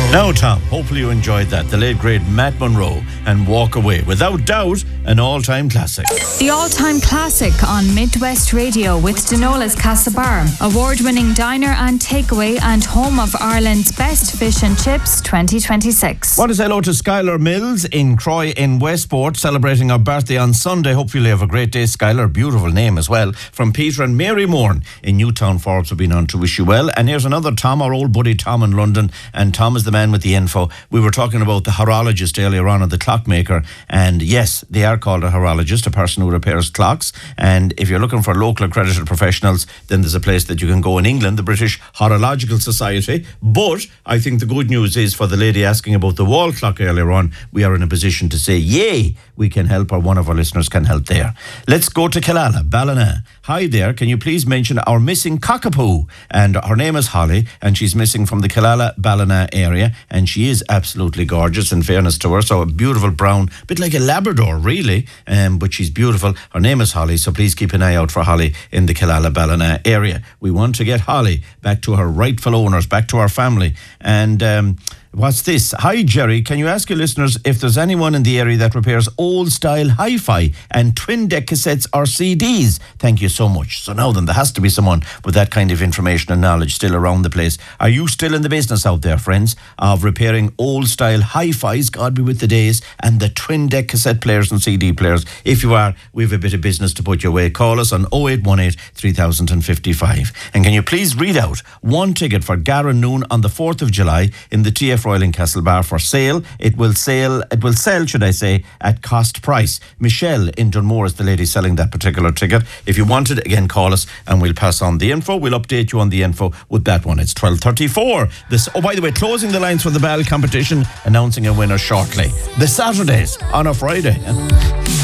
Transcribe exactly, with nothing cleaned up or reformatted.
Now, Tom, hopefully you enjoyed that. The late, great Matt Monro and Walk Away. Without doubt, an all-time classic. The all-time classic on Midwest Radio with Denola's Castlebar, award-winning diner and takeaway and home of Ireland's best fish and chips twenty twenty-six. What is hello to Skylar Mills in Croy in Westport, celebrating our birthday on Sunday. Hopefully you have a great day, Skylar. Beautiful name as well. From Peter and Mary Mourne in Newtown, Forbes, have been on to wish you well. And here's another Tom, our old buddy Tom in London. And Tom is the man with the info. We were talking about the horologist earlier on, and the clockmaker. And yes, they are called a horologist, a person who repairs clocks. And if you're looking for local accredited professionals, then there's a place that you can go in England, the British Horological Society. But I think the good news is, for the lady asking about the wall clock earlier on, we are in a position to say, yay, we can help, or one of our listeners can help there. Let's go to Killala, Ballina. Hi there, can you please mention our missing cockapoo? And her name is Holly, and she's missing from the Killala, Ballina area, and she is absolutely gorgeous, in fairness to her. So a beautiful brown, bit like a Labrador really, um, but she's beautiful. Her name is Holly, so please keep an eye out for Holly in the Killala, Ballina area. We want to get Holly back to her rightful owners, back to our family. And um what's this? Hi, Jerry. Can you ask your listeners if there's anyone in the area that repairs old-style hi-fi and twin-deck cassettes or C Ds? Thank you so much. So now then, there has to be someone with that kind of information and knowledge still around the place. Are you still in the business out there, friends, of repairing old-style hi-fis, God be with the days, and the twin-deck cassette players and C D players? If you are, we have a bit of business to put your way. Call us on oh eight one eight, three thousand fifty-five. And can you please read out one ticket for Garran Noon on the fourth of July in the T F Royal in Castlebar for sale. It will sell, it will sell, should I say, at cost price. Michelle in Dunmore is the lady selling that particular ticket. If you want it, again, call us and we'll pass on the info. We'll update you on the info with that one. It's twelve thirty-four. This, oh, by the way, closing the lines for the ball competition, announcing a winner shortly. The Saturdays on a Friday.